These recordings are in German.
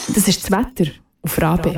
Das ist das Wetter auf Rabe.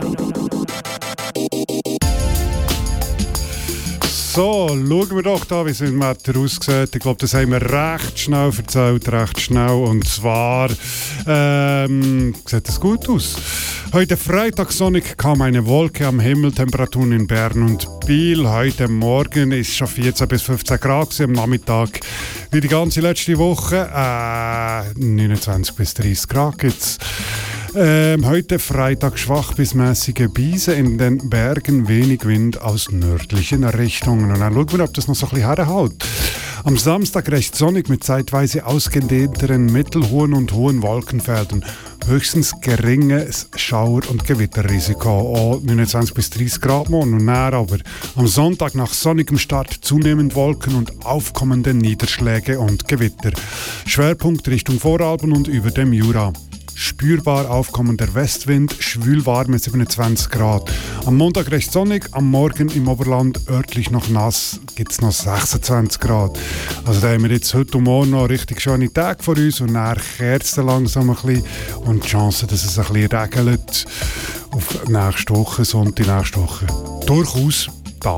So, schauen wir doch da, wie es im Wetter aussieht. Ich glaube, das haben wir recht schnell erzählt, recht schnell. Und zwar sieht es gut aus. Heute Freitag sonnig, kam eine Wolke am Himmel, Temperaturen in Bern und Biel. Heute Morgen ist schon 14 bis 15 Grad gewesen, am Nachmittag wie die ganze letzte Woche 29 bis 30 Grad gibt's. Heute Freitag schwach bis mäßige Brise, in den Bergen wenig Wind aus nördlichen Richtungen. Und dann schauen wir, ob das noch so ein bisschen herhält. Am Samstag recht sonnig mit zeitweise ausgedehnteren mittelhohen und hohen Wolkenfeldern. Höchstens geringes Schauer- und Gewitterrisiko. Auch 29 bis 30 Grad morgen und näher, aber am Sonntag nach sonnigem Start zunehmend Wolken und aufkommende Niederschläge und Gewitter. Schwerpunkt Richtung Voralpen und über dem Jura. Spürbar aufkommender Westwind, schwül warme 27 Grad. Am Montag recht sonnig, am Morgen im Oberland örtlich noch nass, gibt es noch 26 Grad. Also da haben wir jetzt heute und morgen noch richtig schöne Tage vor uns und dann kehrt es langsam ein bisschen und die Chance, dass es ein bisschen regelt auf nächste Woche, Sonntag nächste Woche, durchaus da.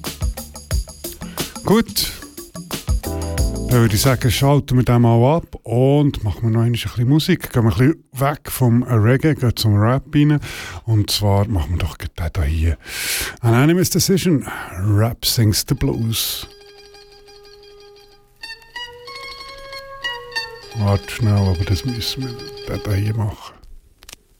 Gut. Dann würde ich sagen, schalten wir den mal ab und machen wir noch ein bisschen Musik. Gehen wir ein bisschen weg vom Reggae, gehen zum Rap rein. Und zwar machen wir doch den hier. An Animus Decision, Rap sings the blues. Warte schnell, aber das müssen wir den hier machen.